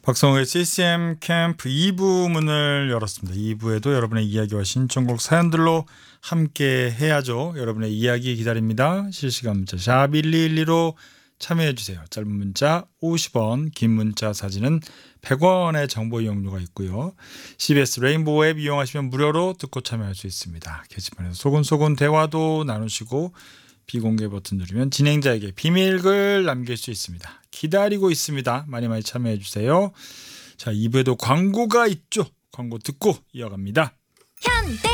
박성호의 CCM 캠프 2부 문을 열었습니다. 2부에도 여러분의 이야기와 신청곡 사연들로 함께 해야죠. 여러분의 이야기 기다립니다. 실시간 문자 샵 1212로 참여해 주세요. 짧은 문자 50원, 긴 문자 사진은 100원의 정보 이용료가 있고요. CBS 레인보우 앱 이용하시면 무료로 듣고 참여할 수 있습니다. 게시판에서 소곤소곤 대화도 나누시고 비공개 버튼 누르면 진행자에게 비밀글 남길 수 있습니다. 기다리고 있습니다. 많이 많이 참여해 주세요. 자, 2부에도 광고가 있죠. 광고 듣고 이어갑니다. 현대